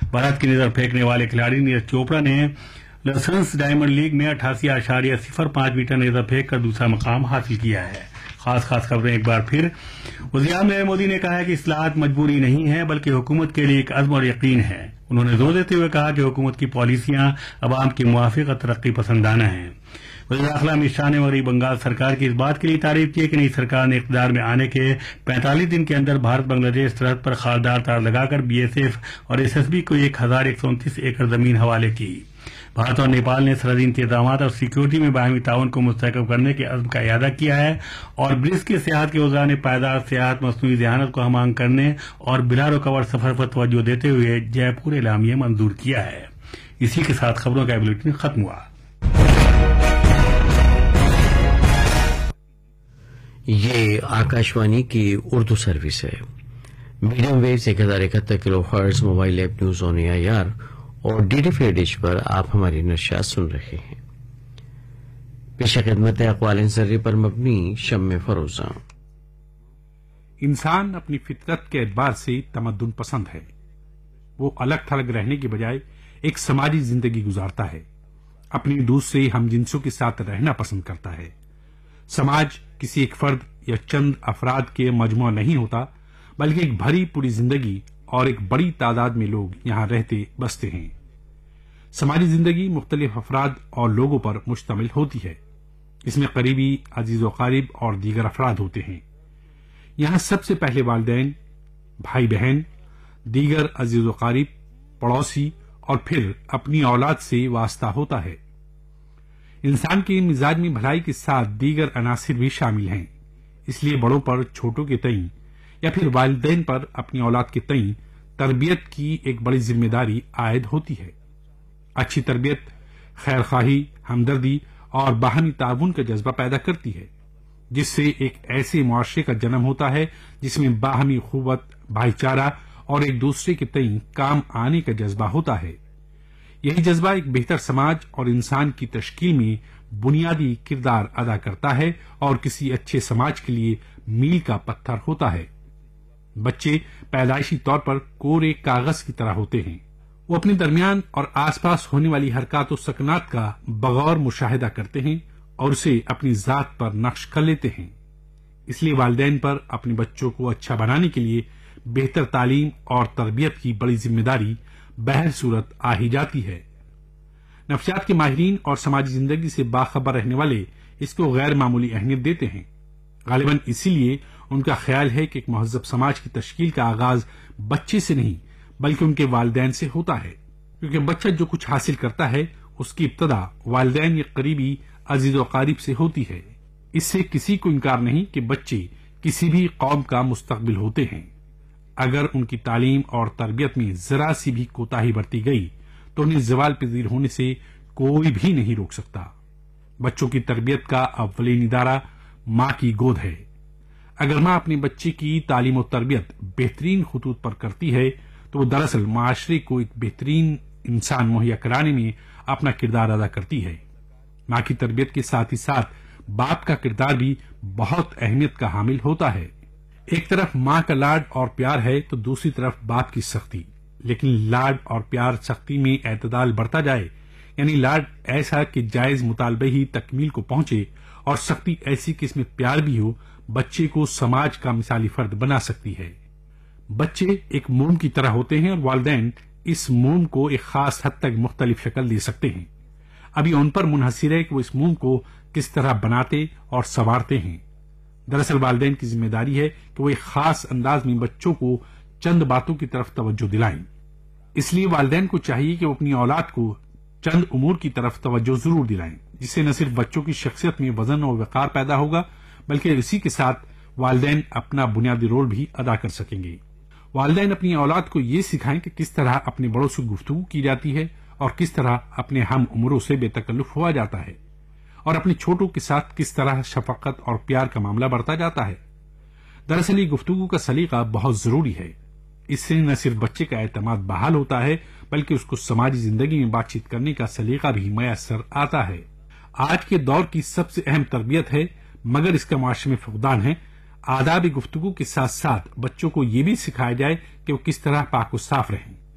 بھارت کی نظر پھینکنے والے کھلاڑی نیرج چوپڑا نے لسنس ڈائمنڈ لیگ میں 88.05 میٹر نیزہ پھینک کر دوسرا مقام حاصل کیا ہے۔ خاص خبریں ایک بار پھر۔ وزیر اعظم نریندر مودی نے کہا ہے کہ اصلاحات مجبوری نہیں ہے بلکہ حکومت کے لیے ایک عزم اور یقین ہے۔ انہوں نے زور دیتے ہوئے کہا کہ حکومت کی پالیسیاں عوام کے موافق اور ترقی پسندانہ ہیں۔ وزیر داخلہ امت شاہ نے مغربی بنگال سرکار کی اس بات کے لیے تعریف کی کہ نئی سرکار نے اقتدار میں آنے کے 45 دن کے اندر بھارت بنگلہ دیش سرحد پر خاردار تار لگا کر BSF اور SSB کو 1129 ایکڑ زمین حوالے کی۔ بھارت اور نیپال نے سرحدی انتظامات اور سیکیورٹی میں باہمی تعاون کو مستحکم کرنے کے عزم کا اعادہ کیا ہے، اور برکس کے سیاحت کے وزراء نے پائیدار سیاحت، مصنوعی ذہانت کو ہم آہنگ کرنے اور بلا رکاوٹ سفر پر توجہ دیتے ہوئے جے پور اعلامیہ منظور کیا ہے۔ اسی کے ساتھ خبروں کا بلیٹن ختم ہوا۔ یہ آکاشوانی کی اردو سروس ہے۔ Medium views 1071 kilo hertz, mobile app news on AIR اور DD فری ڈش پر آپ ہماری نشریات سن رہے ہیں۔ پیش خدمت اقوال ذرے پر مبنی شمع فروزاں۔ انسان اپنی فطرت کے اعتبار سے تمدن پسند ہے۔ وہ الگ تھلگ رہنے کے بجائے ایک سماجی زندگی گزارتا ہے، اپنی دوسرے ہم جنسوں کے ساتھ رہنا پسند کرتا ہے۔ سماج کسی ایک فرد یا چند افراد کے مجموعہ نہیں ہوتا، بلکہ ایک بھری پوری زندگی اور ایک بڑی تعداد میں لوگ یہاں رہتے بستے ہیں۔ سماجی زندگی مختلف افراد اور لوگوں پر مشتمل ہوتی ہے۔ اس میں قریبی، عزیز و قریب اور دیگر افراد ہوتے ہیں۔ یہاں سب سے پہلے والدین، بھائی بہن، دیگر عزیز و قریب، پڑوسی اور پھر اپنی اولاد سے واسطہ ہوتا ہے۔ انسان کے مزاج میں بھلائی کے ساتھ دیگر عناصر بھی شامل ہیں، اس لیے بڑوں پر چھوٹوں کے تئیں یا پھر والدین پر اپنی اولاد کے تئیں تربیت کی ایک بڑی ذمہ داری عائد ہوتی ہے۔ اچھی تربیت خیر خواہی، ہمدردی اور باہمی تعاون کا جذبہ پیدا کرتی ہے، جس سے ایک ایسے معاشرے کا جنم ہوتا ہے جس میں باہمی اخوت، بھائی چارہ اور ایک دوسرے کے تئیں کام آنے کا جذبہ ہوتا ہے۔ یہی جذبہ ایک بہتر سماج اور انسان کی تشکیل میں بنیادی کردار ادا کرتا ہے اور کسی اچھے سماج کے لیے میل کا پتھر ہوتا ہے۔ بچے پیدائشی طور پر کورے کاغذ کی طرح ہوتے ہیں۔ وہ اپنے درمیان اور آس پاس ہونے والی حرکات و سکنات کا بغور مشاہدہ کرتے ہیں اور اسے اپنی ذات پر نقش کر لیتے ہیں۔ اس لیے والدین پر اپنے بچوں کو اچھا بنانے کے لیے بہتر تعلیم اور تربیت کی بڑی ذمہ داری بہر صورت آ ہی جاتی ہے۔ نفسیات کے ماہرین اور سماجی زندگی سے باخبر رہنے والے اس کو غیر معمولی اہمیت دیتے ہیں۔ غالباً اسی لیے ان کا خیال ہے کہ ایک مہذب سماج کی تشکیل کا آغاز بچے سے نہیں بلکہ ان کے والدین سے ہوتا ہے، کیونکہ بچہ جو کچھ حاصل کرتا ہے اس کی ابتدا والدین یا قریبی عزیز و قریب سے ہوتی ہے۔ اس سے کسی کو انکار نہیں کہ بچے کسی بھی قوم کا مستقبل ہوتے ہیں۔ اگر ان کی تعلیم اور تربیت میں ذرا سی بھی کوتاہی برتی گئی تو انہیں زوال پذیر ہونے سے کوئی بھی نہیں روک سکتا۔ بچوں کی تربیت کا اولین ادارہ ماں کی گود ہے۔ اگر ماں اپنے بچے کی تعلیم و تربیت بہترین خطوط پر کرتی ہے تو وہ دراصل معاشرے کو ایک بہترین انسان مہیا کرانے میں اپنا کردار ادا کرتی ہے۔ ماں کی تربیت کے ساتھ ہی ساتھ باپ کا کردار بھی بہت اہمیت کا حامل ہوتا ہے۔ ایک طرف ماں کا لاڈ اور پیار ہے تو دوسری طرف باپ کی سختی، لیکن لاڈ اور پیار سختی میں اعتدال برتا جائے، یعنی لاڈ ایسا کہ جائز مطالبے ہی تکمیل کو پہنچے اور سختی ایسی کہ اس میں پیار بھی ہو، بچے کو سماج کا مثالی فرد بنا سکتی ہے۔ بچے ایک موم کی طرح ہوتے ہیں اور والدین اس موم کو ایک خاص حد تک مختلف شکل دے سکتے ہیں۔ ابھی ان پر منحصر ہے کہ وہ اس موم کو کس طرح بناتے اور سنوارتے ہیں۔ دراصل والدین کی ذمہ داری ہے کہ وہ ایک خاص انداز میں بچوں کو چند باتوں کی طرف توجہ دلائیں۔ اس لیے والدین کو چاہیے کہ وہ اپنی اولاد کو چند امور کی طرف توجہ ضرور دلائیں، جس سے نہ صرف بچوں کی شخصیت میں وزن اور وقار پیدا ہوگا بلکہ اسی کے ساتھ والدین اپنا بنیادی رول بھی ادا کر سکیں گے۔ والدین اپنی اولاد کو یہ سکھائیں کہ کس طرح اپنے بڑوں سے گفتگو کی جاتی ہے اور کس طرح اپنے ہم عمروں سے بے تکلف ہوا جاتا ہے، اور اپنے چھوٹوں کے ساتھ کس طرح شفقت اور پیار کا معاملہ برتا جاتا ہے۔ دراصل یہ گفتگو کا سلیقہ بہت ضروری ہے۔ اس سے نہ صرف بچے کا اعتماد بحال ہوتا ہے بلکہ اس کو سماجی زندگی میں بات چیت کرنے کا سلیقہ بھی میسر آتا ہے۔ آج کے دور کی سب سے اہم تربیت ہے، مگر اس کا معاشرے میں فقدان ہے، آداب گفتگو کے ساتھ ساتھ بچوں کو یہ بھی سکھایا جائے کہ وہ کس طرح پاک و صاف رہیں۔